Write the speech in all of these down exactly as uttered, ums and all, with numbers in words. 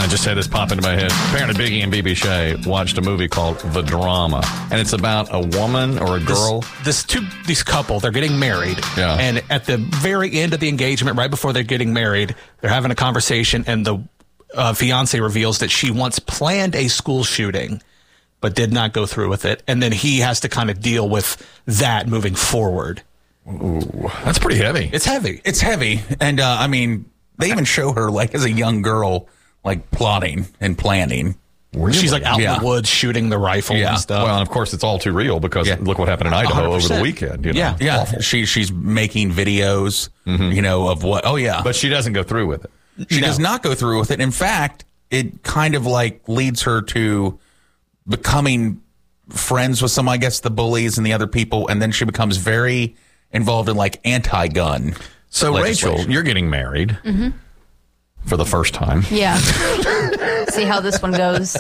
I just had this pop into my head. Apparently, Biggie and B B Shay watched a movie called The Drama, and it's about a woman or a girl. This, this two, this couple, they're getting married, Yeah. and at the very end of the engagement, right before they're getting married, they're having a conversation, and the uh, fiance reveals that she once planned a school shooting, but did not go through with it, and then he has to kind of deal with that moving forward. Ooh, that's pretty heavy. It's heavy. It's heavy, and uh, I mean, they even show her like as a young girl, like plotting and planning. Really? She's like out Yeah. in the woods shooting the rifle Yeah. and stuff. Well, and of course, it's all too real because Yeah. look what happened in Idaho one hundred over percent. the weekend. You know? Yeah. Yeah, Awful. she she's making videos, you know, of what. Oh yeah, But she doesn't go through with it. she No. does not go through with it. In fact, it kind of like leads her to becoming friends with some, I guess, the bullies and the other people, and then she becomes very involved in like anti-gun. So, Rachel, legislation. you're getting married for the first time. Yeah. See how this one goes.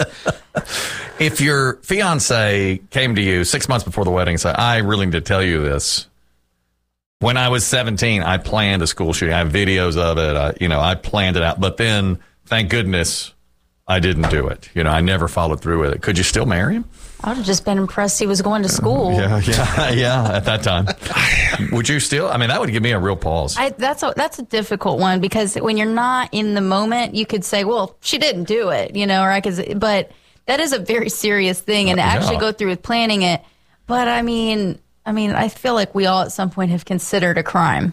If your fiance came to you six months before the wedding and said, I really need to tell you this. When I was seventeen, I planned a school shooting. I have videos of it. I, you know, I planned it out. But then, thank goodness, I didn't do it. You know, I never followed through with it. Could you still marry him? I would have just been impressed he was going to school. Yeah, yeah, yeah. At that time, would you still? I mean, that would give me a real pause. I, that's a that's a difficult one because when you're not in the moment, you could say, "Well, she didn't do it," you know, or I could. But that is a very serious thing, and to Uh, actually yeah. go through with planning it. But I mean, I mean, I feel like we all at some point have considered a crime.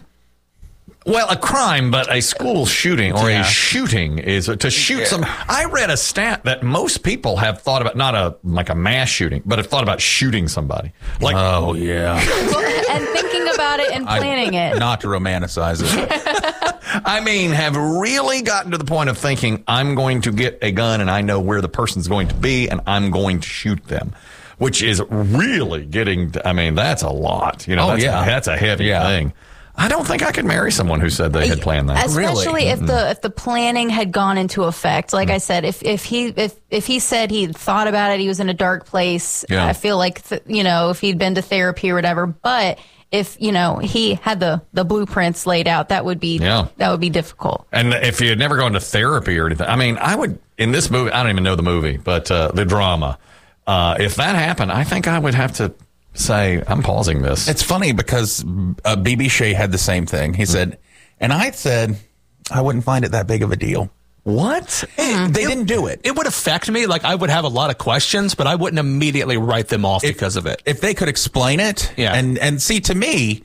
Well, a crime, but a school shooting or Yeah. a shooting is to shoot some. I read a stat that most people have thought about not a like a mass shooting, but have thought about shooting somebody. Like, Oh yeah, And thinking about it and planning it. not to romanticize it. I mean, have really gotten to the point of thinking I'm going to get a gun and I know where the person's going to be and I'm going to shoot them, which is really getting. To, I mean, that's a lot. You know, Oh, that's, yeah. a, that's a heavy Yeah. thing. I don't think I could marry someone who said they had planned that. Especially Really? if the if the planning had gone into effect. Like I said, if if he if if he said he thought about it, he was in a dark place. Yeah. I feel like th- you know if he'd been to therapy or whatever. But if you know he had the the blueprints laid out, that would be Yeah. that would be difficult. And if you had never gone to therapy or anything, I mean, I would, in this movie, I don't even know the movie, but uh, the drama, uh, if that happened, I think I would have to say, I'm pausing this. It's funny because uh, B B Shea had the same thing. He said, and I said, I wouldn't find it that big of a deal. What? They didn't do it. It would affect me. Like, I would have a lot of questions, but I wouldn't immediately write them off because of it. If they could explain it, Yeah. and and see, to me,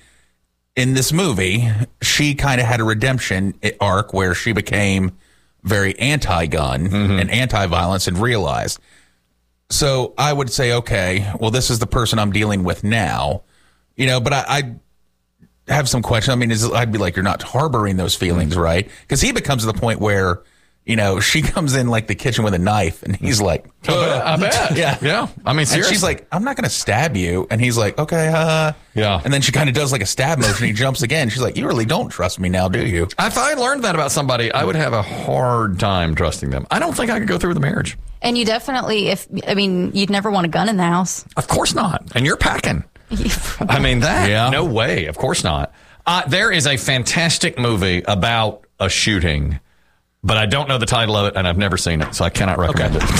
in this movie, she kind of had a redemption arc where she became very anti-gun and anti-violence and realized. So I would say, okay, well, this is the person I'm dealing with now, you know, but I, I have some questions. I mean, is, I'd be like, you're not harboring those feelings, right? Because he becomes to the point where, you know, she comes in like the kitchen with a knife and he's like, I bet. Yeah. Yeah. I mean, and seriously. she's like, I'm not going to stab you. And he's like, okay, uh. Yeah. And then she kind of does like a stab motion. He jumps again. She's like, you really don't trust me now, do you? if I learned that about somebody, I would have a hard time trusting them. I don't think I could go through the marriage. And you definitely, if I mean, you'd never want a gun in the house. Of course not. And you're packing. I mean, that, Yeah. no way. Of course not. Uh, there is a fantastic movie about a shooting, but I don't know the title of it, and I've never seen it, so I cannot recommend it.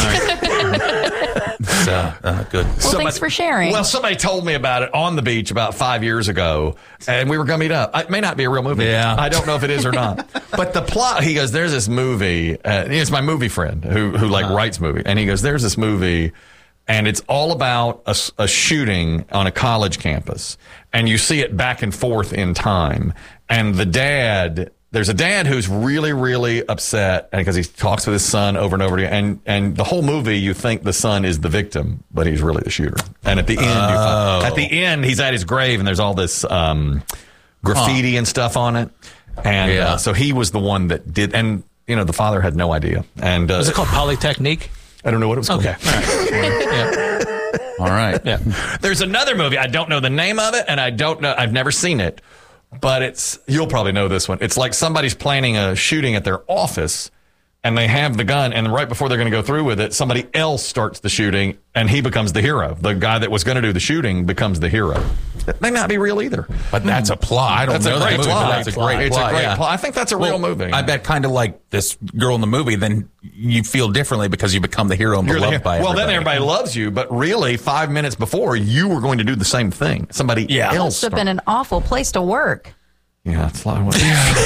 It's, uh, uh, good. Well, thanks for sharing. Well, somebody told me about it on the beach about five years ago, and we were going to meet up. It may not be a real movie. Yeah. I don't know if it is or not. But the plot, he goes, there's this movie. Uh, it's my movie friend who, who like writes movie. And he goes, there's this movie, and it's all about a, a shooting on a college campus. And you see it back and forth in time. And the dad... There's a dad who's really, really upset because he talks with his son over and over again. And, and the whole movie, you think the son is the victim, but he's really the shooter. And at the end, you find, at the end, he's at his grave and there's all this um, graffiti and stuff on it. And Yeah. uh, so he was the one that did. And, you know, the father had no idea. And uh, Is it called Polytechnique? I don't know what it was called. Okay. All right. yeah. All right. Yeah. There's another movie. I don't know the name of it, and I don't know. I've never seen it. But it's, you'll probably know this one. It's like somebody's planning a shooting at their office, and they have the gun, and right before they're going to go through with it, somebody else starts the shooting, and he becomes the hero. The guy that was going to do the shooting becomes the hero. That may not be real either. But that's a plot. I don't That's know a that great movie, plot. but that's a great It's plot. a great yeah. plot. I think that's a real Well, movie. I bet kind of like this girl in the movie, then you feel differently because you become the hero and You're the beloved hero. by well, everybody. then everybody loves you, but really, five minutes before, you were going to do the same thing. Somebody Yeah. else. Must have been an awful place to work. Yeah, it's a lot of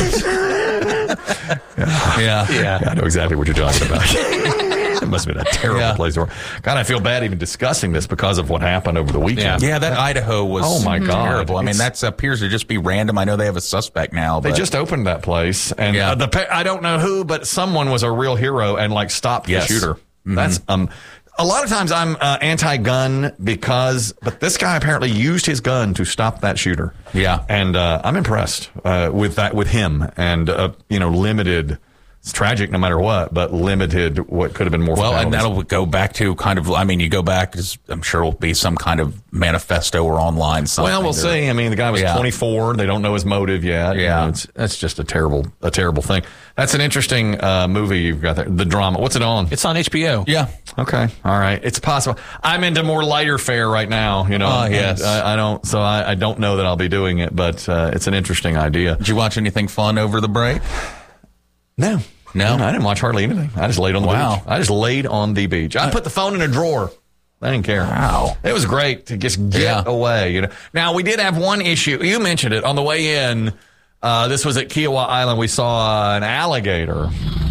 Yeah. Yeah, I know exactly what you're talking about. It must have been a terrible Yeah. place to work. God, I feel bad even discussing this because of what happened over the weekend. Yeah, that Idaho was Oh, my God. terrible. I mean, It's- that appears to just be random. I know they have a suspect now. They But just opened that place, and Yeah. uh, the pa- I don't know who, but someone was a real hero and like stopped Yes. the shooter. That's um. A lot of times I'm uh, anti-gun because, but this guy apparently used his gun to stop that shooter. Yeah. and uh, I'm impressed uh, with that with him, and uh, you know, limited. It's tragic no matter what, but limited what could have been more. Well, and fatalities. that'll go back to kind of, I mean, you go back, 'cause I'm sure it'll be some kind of manifesto or online something. Well, we'll There- see. I mean, the guy was Yeah. twenty-four. They don't know his motive yet. Yeah. You know, it's, that's just a terrible, a terrible thing. That's an interesting uh, movie you've got there. The drama. What's it on? It's on H B O. Yeah. Okay. All right. It's possible. I'm into more lighter fare right now. You know. Oh, yes. And I, I don't. So I, I don't know that I'll be doing it, but uh, it's an interesting idea. Did you watch anything fun over the break? No. No? I didn't watch hardly anything. I just laid on the Wow. beach. I just laid on the beach. I put the phone in a drawer. I didn't care. Wow. It was great to just get Yeah. away. You know. Now we did have one issue. You mentioned it on the way in. Uh, this was at Kiowa Island. We saw an alligator.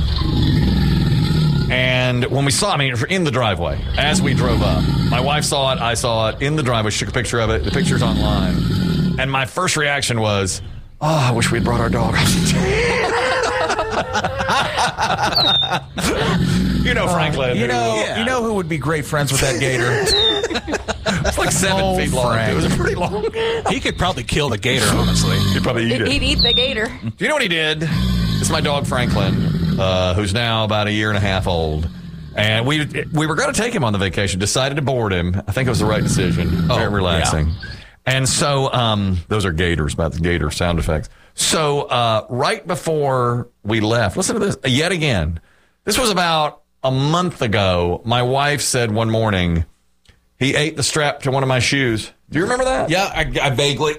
And when we saw, I mean, in the driveway, as we drove up, my wife saw it, I saw it in the driveway, she took a picture of it, the picture's online. And my first reaction was, oh, I wish we'd brought our dog. You know Franklin. You know, Yeah. you know who would be great friends with that gator? It's like seven Oh, feet long. Frank. It was pretty long. He could probably kill the gator, honestly. He'd probably eat it. He'd eat the gator. Do you know what he did? This is my dog Franklin, uh, who's now about a year and a half old. And we we were going to take him on the vacation, decided to board him. I think it was the right decision. Oh, Very relaxing. And so um, those are gators, about the gator sound effects. So uh, right before we left, listen to this yet again. This was about a month ago. My wife said one morning, he ate the strap to one of my shoes. Do you remember that? Yeah, I, I vaguely.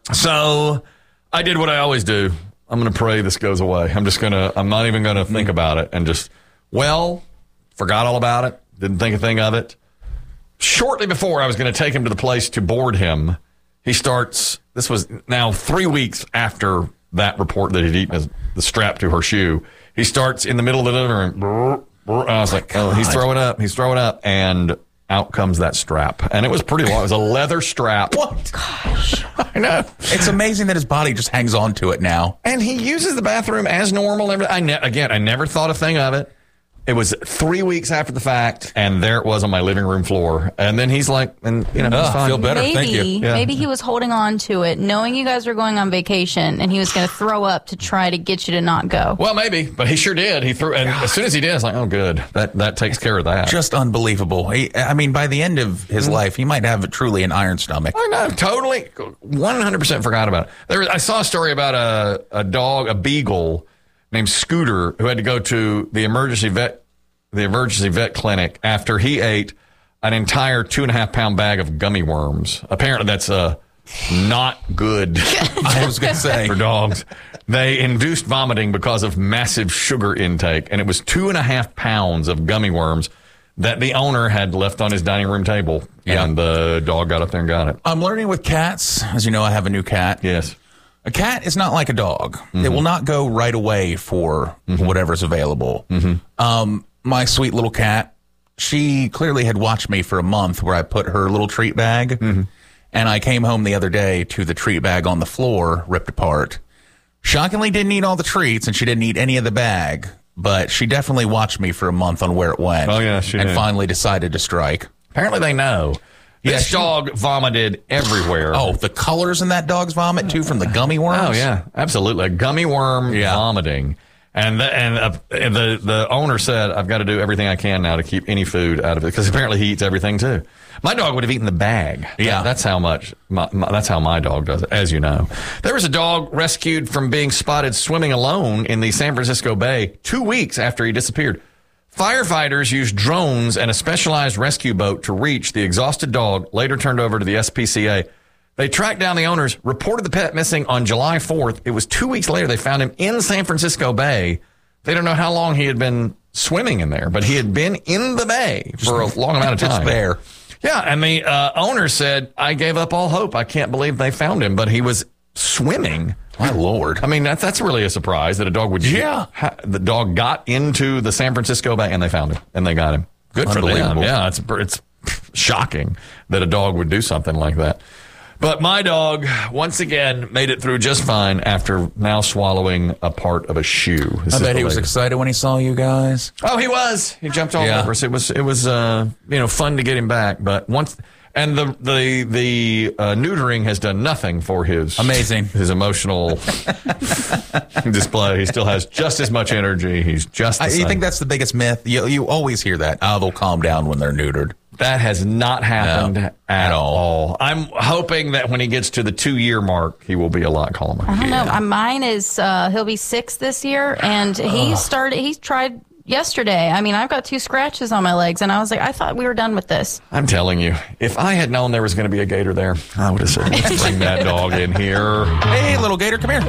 So I did what I always do. I'm going to pray this goes away. I'm just going to, I'm not even going to think about it and just, well, forgot all about it. Didn't think a thing of it. Shortly before I was going to take him to the place to board him, he starts, this was now three weeks after that report that he'd eaten his, the strap to her shoe. He starts in the middle of the living room. Brr, brr, and I was like, oh, he's throwing up. He's throwing up. And out comes that strap. And it was pretty long. It was a leather strap. What? Gosh. I know. It's amazing that his body just hangs on to it now. And he uses the bathroom as normal. Every- I ne- again, I never thought a thing of it. It was three weeks after the fact, and there it was on my living room floor. And then he's like, and you know, it's Ugh, fine. feel better. Maybe, Thank you. Yeah. maybe he was holding on to it, knowing you guys were going on vacation, and he was going to throw up to try to get you to not go. Well, maybe, but he sure did. He threw, and as soon as he did, it's like, oh, good. That that takes care of that. Just unbelievable. He, I mean, by the end of his life, he might have truly an iron stomach. I know, totally, one hundred percent forgot about it. There, was- I saw a story about a a dog, a beagle named Scooter, who had to go to the emergency vet. the emergency vet clinic after he ate an entire two and a half pound bag of gummy worms. Apparently that's uh, not good I was going to say. for dogs. They induced vomiting because of massive sugar intake, and it was two and a half pounds of gummy worms that the owner had left on his dining room table, Yeah. and the dog got up there and got it. I'm learning with cats. As you know, I have a new cat. Yes. A cat is not like a dog. It will not go right away for whatever's available. Um, my sweet little cat, she clearly had watched me for a month where I put her little treat bag. And I came home the other day to the treat bag on the floor, ripped apart. Shockingly didn't eat all the treats, and she didn't eat any of the bag. But she definitely watched me for a month on where it went. Oh, yeah, she And did. finally decided to strike. Apparently they know. Yeah, This she- dog vomited everywhere. Oh, the colors in that dog's vomit, too, from the gummy worms? Oh, yeah, absolutely. A gummy worm Yeah. vomiting. And the, and, uh, and the the owner said, I've got to do everything I can now to keep any food out of it, because apparently he eats everything too. My dog would have eaten the bag. Yeah. That's how much, my, my, that's how my dog does it, as you know. There was a dog rescued from being spotted swimming alone in the San Francisco Bay two weeks after he disappeared. Firefighters used drones and a specialized rescue boat to reach the exhausted dog, later turned over to the S P C A. They tracked down the owners, reported the pet missing on July fourth. It was two weeks later they found him in San Francisco Bay. They don't know how long he had been swimming in there, but he had been in the bay for a long amount of time. Just there. Yeah, and the uh, owner said, I gave up all hope. I can't believe they found him, but he was swimming. My Lord. I mean, that's, that's really a surprise that a dog would... Yeah. Ha, the dog got into the San Francisco Bay, and they found him, and they got him. Good for them. Unbelievable. Yeah, it's, it's shocking that a dog would do something like that. But my dog, once again, made it through just fine after now swallowing a part of a shoe. This I is bet the he was latest. excited when he saw you guys. Oh, he was. He jumped all Yeah. over us. It was, it was, uh, you know, fun to get him back. But once, and the the the uh, neutering has done nothing for his Amazing. his emotional display. He still has just as much energy. He's just. The I, same. you think that's the biggest myth? You, you always hear that. Oh, they'll calm down when they're neutered. That has not happened No, at, at all. all. I'm hoping that when he gets to the two year mark, he will be a lot calmer. I don't know. Uh, Mine is uh, he'll be six this year, and he started. He tried yesterday. I mean, I've got two scratches on my legs, and I was like, I thought we were done with this. I'm telling you, if I had known there was going to be a gator there, I would have said, let's bring that dog in here. Hey, little gator, come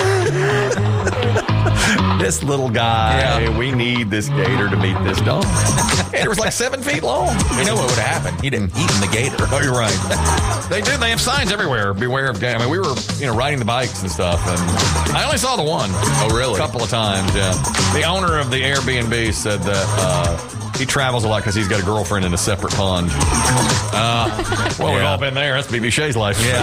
here. This little guy, Yeah. we need this gator to meet this dog. Gator was like seven feet long. You know what would have happened? He'd have eaten the gator. Oh, you're right. They do. They have signs everywhere. Beware of gator. I mean, we were, you know, riding the bikes and stuff, and I only saw the one. Oh, really? A couple of times, yeah. The owner of the Airbnb said that uh, he travels a lot because he's got a girlfriend in a separate pond. Uh, well, we've Yeah. all been there. That's B B Shay's life. Yeah.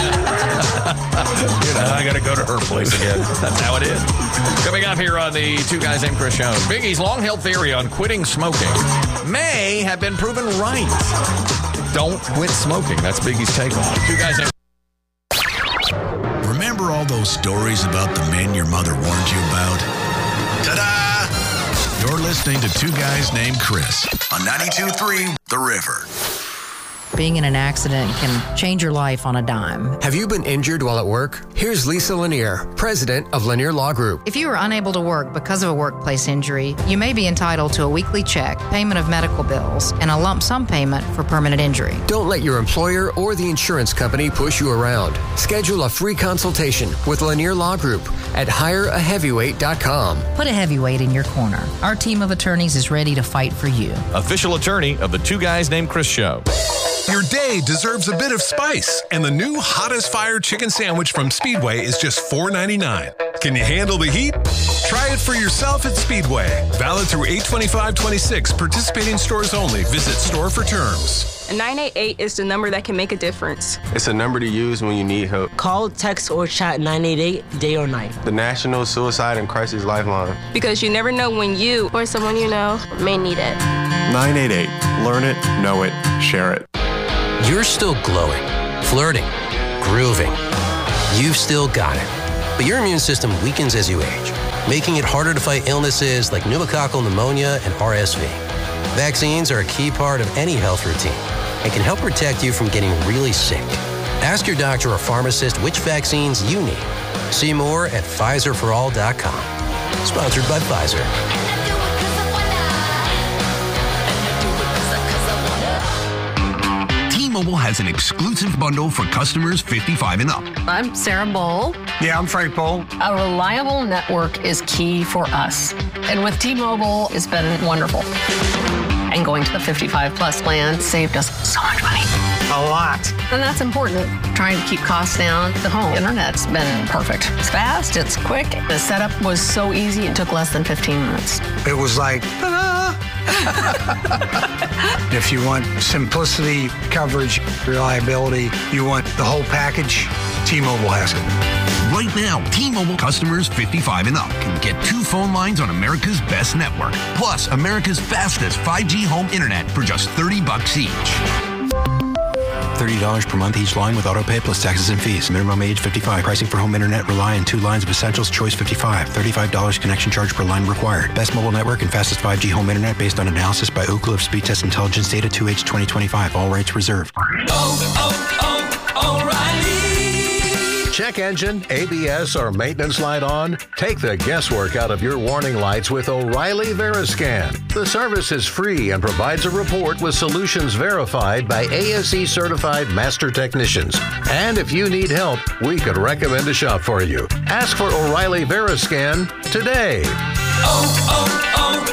You know, I got to go to her place again. That's how it is. Coming up here on the Two Guys Named Chris show, Biggie's long-held theory on quitting smoking may have been proven right. Don't quit smoking. That's Biggie's take on it. Two Guys Named... Remember all those stories about the men your mother warned you about? Ta-da! You're listening to Two Guys Named Chris on ninety-two point three The River. Being in an accident can change your life on a dime. Have you been injured while at work? Here's Lisa Lanier, president of Lanier Law Group. If you are unable to work because of a workplace injury, you may be entitled to a weekly check, payment of medical bills, and a lump sum payment for permanent injury. Don't let your employer or the insurance company push you around. Schedule a free consultation with Lanier Law Group at hire a heavyweight dot com. Put a heavyweight in your corner. Our team of attorneys is ready to fight for you. Official attorney of the Two Guys Named Chris show. Your day deserves a bit of spice, and the new Hot as Fire chicken sandwich from Speedway is just four ninety-nine. Can you handle the heat? Try it for yourself at Speedway. Valid through eight twenty-five twenty-six. Participating stores only. Visit store for terms. nine eight eight is the number that can make a difference. It's a number to use when you need help. Call, text, or chat nine eight eight day or night. The National Suicide and Crisis Lifeline. Because you never know when you or someone you know may need it. nine eight eight. Learn it, know it, share it. You're still glowing, flirting, grooving. You've still got it. But your immune system weakens as you age, making it harder to fight illnesses like pneumococcal pneumonia and R S V. Vaccines are a key part of any health routine and can help protect you from getting really sick. Ask your doctor or pharmacist which vaccines you need. See more at Pfizer for all dot com. Sponsored by Pfizer. T-Mobile has an exclusive bundle for customers fifty-five and up. I'm Sarah Bowl. Yeah, I'm Frank Bowl. A reliable network is key for us. And with T-Mobile, it's been wonderful. And going to the fifty-five plus plan saved us so much money. A lot. And that's important. Trying to keep costs down. The home internet's been perfect. It's fast, it's quick. The setup was so easy, it took less than fifteen minutes. It was like, ta-da! If you want simplicity, coverage, reliability, you want the whole package, T-Mobile has it. Right now, T-Mobile customers fifty-five and up can get two phone lines on America's best network, plus America's fastest five G home internet for just thirty bucks each. thirty dollars per month each line with auto pay plus taxes and fees. Minimum age fifty-five. Pricing for home internet rely on two lines of essentials. Choice fifty-five. thirty-five dollars connection charge per line required. Best mobile network and fastest five G home internet based on analysis by Ookla of Speed Test Intelligence Data two H twenty twenty-five. All rates reserved. Oh, oh, O'Reilly. Check engine, A B S, or maintenance light on? Take the guesswork out of your warning lights with O'Reilly Veriscan. The service is free and provides a report with solutions verified by A S E certified master technicians. And if you need help, we could recommend a shop for you. Ask for O'Reilly Veriscan today. Oh,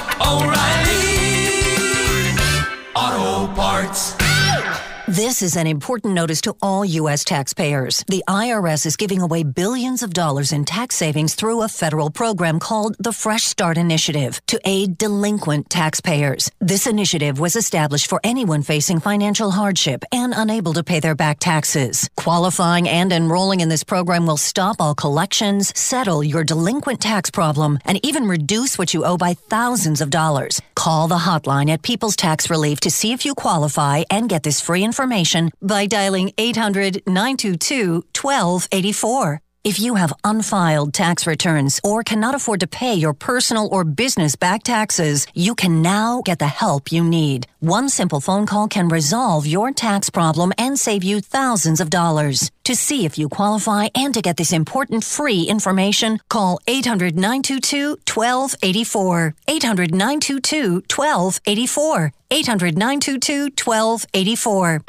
oh, oh, O'Reilly Auto Parts. This is an important notice to all U S taxpayers. The I R S is giving away billions of dollars in tax savings through a federal program called the Fresh Start Initiative to aid delinquent taxpayers. This initiative was established for anyone facing financial hardship and unable to pay their back taxes. Qualifying and enrolling in this program will stop all collections, settle your delinquent tax problem, and even reduce what you owe by thousands of dollars. Call the hotline at People's Tax Relief to see if you qualify and get this free information. Information by dialing eight hundred, nine two two, one two eight four. If you have unfiled tax returns or cannot afford to pay your personal or business back taxes, you can now get the help you need. One simple phone call can resolve your tax problem and save you thousands of dollars. To see if you qualify and to get this important free information, call eight hundred, nine two two, one two eight four. eight hundred, nine two two, one two eight four. eight hundred, nine two two, one two eight four.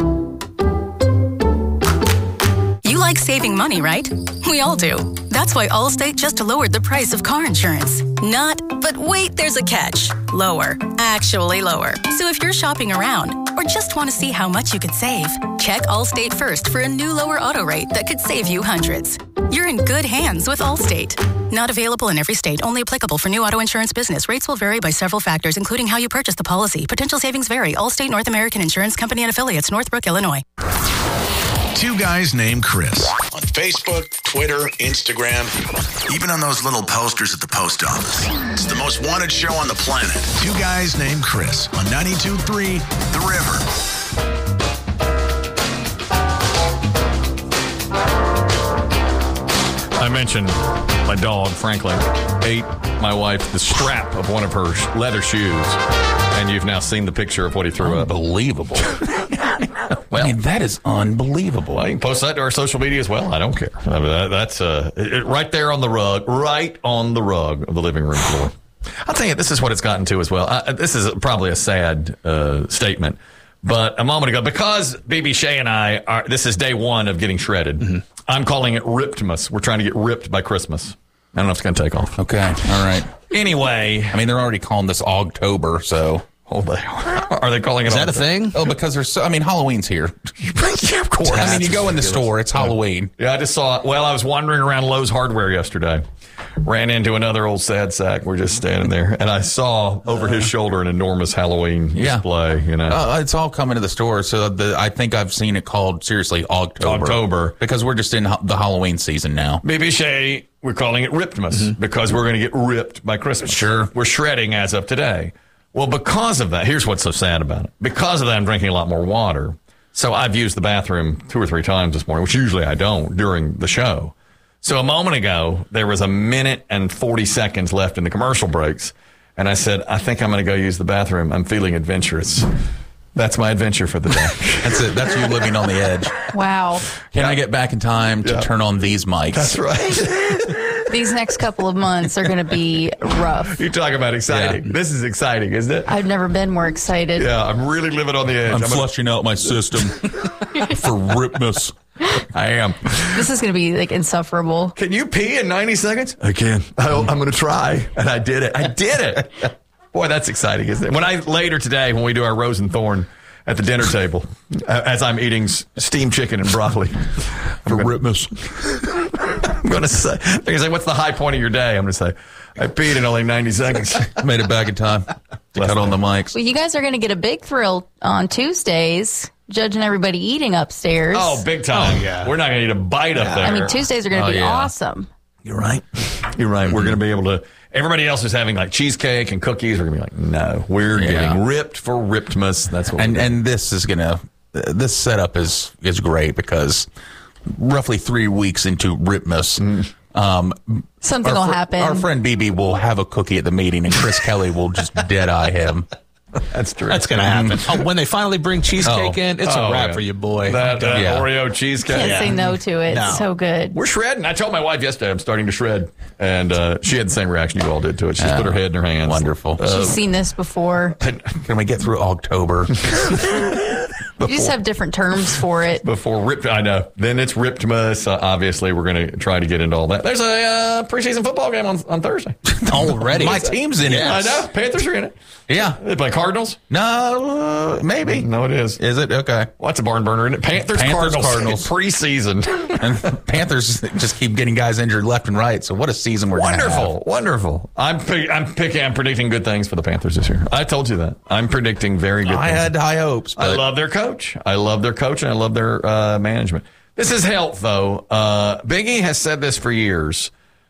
You like saving money, right? We all do. That's why Allstate just lowered the price of car insurance. Not, but wait, there's a catch. Lower. Actually lower. So if you're shopping around or just want to see how much you could save, check Allstate first for a new lower auto rate that could save you hundreds. You're in good hands with Allstate. Not available in every state. Only applicable for new auto insurance business. Rates will vary by several factors, including how you purchase the policy. Potential savings vary. Allstate North American Insurance Company and Affiliates, Northbrook, Illinois. Two guys named Chris. On Facebook, Twitter, Instagram, even on those little posters at the post office. It's the most wanted show on the planet. Two guys named Chris on ninety-two point three The River. I mentioned my dog, Franklin, ate my wife the strap of one of her leather shoes, and you've now seen the picture of what he threw up. Unbelievable. Well, I mean, that is unbelievable. Well, you can post that to our social media as well. I don't care. I mean, that, that's uh, it, right there on the rug, right on the rug of the living room floor. I'll tell you, this is what it's gotten to as well. Uh, this is probably a sad uh, statement, but a moment ago, because B B Shea and I are, this is day one of getting shredded. Mm-hmm. I'm calling it Riptmas. We're trying to get ripped by Christmas. I don't know if it's going to take off. Okay. All right. Anyway. I mean, they're already calling this Ogtober, so. Oh, they are. Are they calling it Is that a thing? Oh, because there's so, I mean, Halloween's here. Yeah, of course. I mean, you go in the store, it's Halloween. Yeah, I just saw it. Well, I was wandering around Lowe's Hardware yesterday. Ran into another old sad sack. We're just standing there. And I saw over his shoulder an enormous Halloween yeah. display. You know, uh, it's all coming to the store. So the, I think I've seen it called, seriously, Ogtober. October. Because we're just in the Halloween season now. B B Shea, we're calling it Riptmas mm-hmm. because we're going to get ripped by Christmas. Sure. We're shredding as of today. Well, because of that, here's what's so sad about it. Because of that, I'm drinking a lot more water. So I've used the bathroom two or three times this morning, which usually I don't during the show. So a moment ago, there was a minute and forty seconds left in the commercial breaks. And I said, I think I'm going to go use the bathroom. I'm feeling adventurous. That's my adventure for the day. That's it. That's you living on the edge. Wow. Can yeah. I get back in time to yeah. turn on these mics? That's right. These next couple of months are going to be rough. You talk about exciting. Yeah. This is exciting, isn't it? I've never been more excited. Yeah, I'm really living on the edge. I'm, I'm flushing gonna... out my system for Riptmas. I am. This is going to be like insufferable. Can you pee in ninety seconds? I can. I, I'm going to try. And I did it. I did it. Boy, that's exciting, isn't it? When I later today, when we do our rose and thorn at the dinner table, as I'm eating steamed chicken and broccoli for Riptmas, I'm going to say, they're going to say, what's the high point of your day? I'm going to say, I peed in only ninety seconds. Made it back in time. Cut on the mics. Well, you guys are going to get a big thrill on Tuesdays, judging everybody eating upstairs. Oh, big time. Oh, yeah. We're not going to eat a bite yeah. up there. I mean, Tuesdays are going to oh, be yeah. awesome. You're right. You're right. We're going to be able to. Everybody else is having like cheesecake and cookies. We're going to be like, no, we're yeah. getting ripped for Riptmas. That's what and we're And this is going to this setup is is great because roughly three weeks into Ripmas, um, Something our will fr- happen. Our friend B B will have a cookie at the meeting, and Chris Kelly will just dead eye him. That's true. That's going to happen. Oh, when they finally bring cheesecake Oh. in, it's Oh, a wrap yeah. for you, boy. That, that Yeah. Oreo cheesecake. Can't say no to it. No. It's so good. We're shredding. I told my wife yesterday I'm starting to shred, and uh, she had the same reaction you all did to it. She just put her head in her hands. Wonderful. She's seen this before. Can we get through October? You just have different terms for it. Before ripped, I know. Then it's Riptmas. Uh, obviously, we're going to try to get into all that. There's a uh, preseason football game on, on Thursday. Already. My team's in I it. know. Panthers are in it. Yeah. They play Cardinals. No, uh, maybe. No, it is. Is it? Okay. What's a barn burner in it? Panthers, Panthers, Cardinals. Cardinals. Preseason. And Panthers just keep getting guys injured left and right. So what a season we're going to have. Wonderful, wonderful. I'm pick, I'm picking. I'm predicting good things for the Panthers this year. I told you that. I'm predicting very good. I things. had high hopes. But I love their coach. I love their coach, and I love their uh, management. This is health, though. Uh, Biggie has said this for years.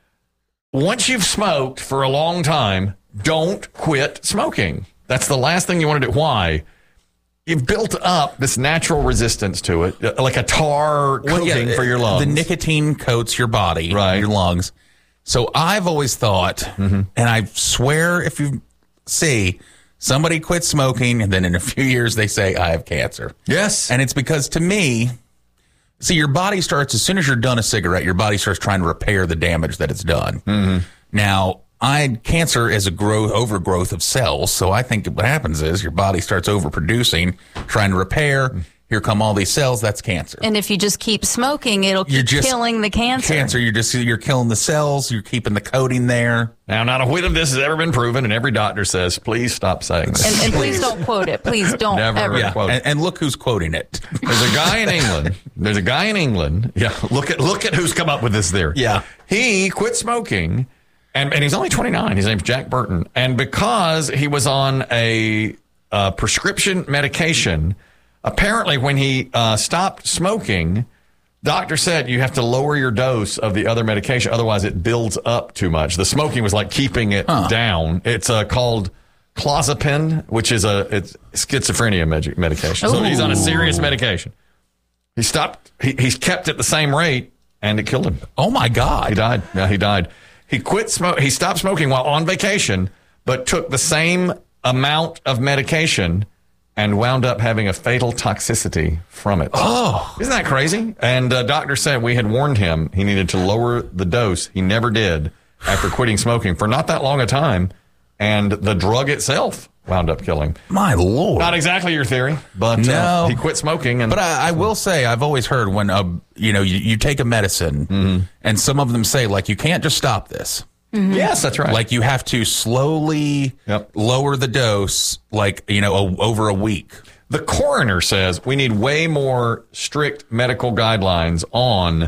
Once you've smoked for a long time, don't quit smoking. That's the last thing you want to do. Why? You've built up this natural resistance to it, uh, like a tar coating Well, yeah, for your lungs. The nicotine coats your body, Right. your lungs. So I've always thought, Mm-hmm. and I swear if you see somebody quit smoking and then in a few years they say, I have cancer. Yes. And it's because to me, see, your body starts, as soon as you're done a cigarette, your body starts trying to repair the damage that it's done. Mm-hmm. Now, I cancer is a growth, overgrowth of cells. So I think what happens is your body starts overproducing, trying to repair. Here come all these cells. That's cancer. And if you just keep smoking, it'll You're keep just- killing the cancer. Cancer, you're just you're killing the cells. You're keeping the coating there. Now, not a whit of this has ever been proven, and every doctor says, please stop saying this. And, and please don't quote it. Please don't Never. ever. Yeah. Quote. And, and look who's quoting it. There's a guy in England. There's a guy in England. Yeah, look at look at who's come up with this theory. Yeah. He quit smoking, and, and he's only twenty-nine. His name's Jack Burton. And because he was on a uh, prescription medication, apparently when he uh, stopped smoking, doctor said you have to lower your dose of the other medication, otherwise it builds up too much. The smoking was like keeping it Huh. down. It's uh, called clozapine, which is a it's schizophrenia med- medication. So he's on a serious medication. He stopped. He, he's kept at the same rate, and it killed him. Oh my God! He died. Yeah, he died. He quit smoke. He stopped smoking while on vacation, but took the same amount of medication and wound up having a fatal toxicity from it. Oh, isn't that crazy? And uh, doctor said we had warned him he needed to lower the dose. He never did after quitting smoking for not that long a time, and the drug itself wound up killing him. My Lord! Not exactly your theory, but No. uh, he quit smoking. And But I, I will say, I've always heard when uh, you know you, you take a medicine, and some of them say like you can't just stop this. yes, that's right. Like you have to slowly Yep. lower the dose, like you know, a, over a week. The coroner says we need way more strict medical guidelines on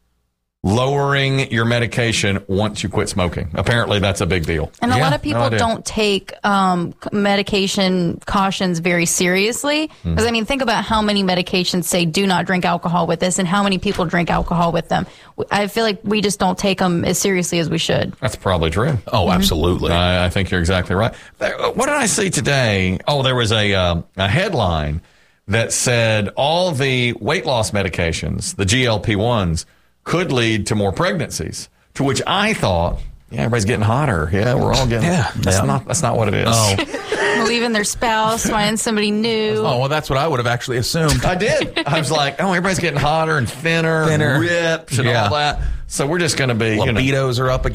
lowering your medication once you quit smoking. Apparently, that's a big deal. And a Yeah, lot of people no idea. don't take um, c- medication cautions very seriously. Because, Hmm. I mean, think about how many medications say do not drink alcohol with this and how many people drink alcohol with them. W- I feel like we just don't take them as seriously as we should. That's probably true. Oh, absolutely. I, I think you're exactly right. There- What did I see today? Oh, there was a um, a headline that said all the weight loss medications, the G L P ones, could lead to more pregnancies. To which I thought, yeah, everybody's getting hotter. Yeah, we're all getting. Yeah. that's Yeah. not that's not what it is. Oh, Leaving their spouse, finding somebody new. oh, well, that's what I would have actually assumed. I did. I was like, oh, everybody's getting hotter and thinner, Thinner. and ripped and Yeah. all that. So we're just going to be, you know, Libidos are up again.